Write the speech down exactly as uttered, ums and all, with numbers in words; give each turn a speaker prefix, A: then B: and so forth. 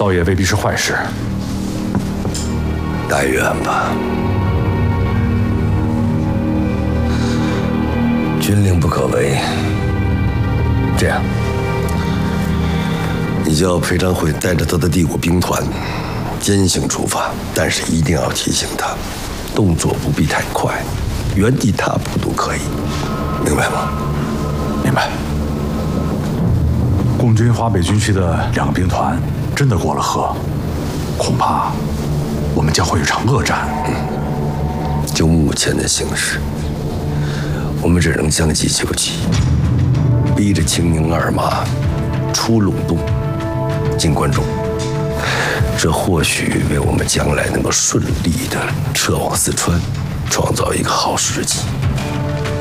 A: 倒也未必是坏事。
B: 但愿吧。军令不可违。这样，你叫裴长会带着他的第五兵团兼行出发，但是一定要提醒他，动作不必太快，原地踏步都可以，明白吗？
A: 明白。共军华北军区的两个兵团真的过了河，恐怕我们将会有场恶战。
B: 嗯，就目前的形势，我们只能将计就计，逼着青宁二马出陇洞，进关中。这或许为我们将来能够顺利的撤往四川，创造一个好时机。